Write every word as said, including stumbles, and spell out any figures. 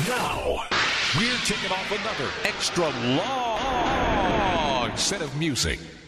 Now, we're kicking off another extra long set of music.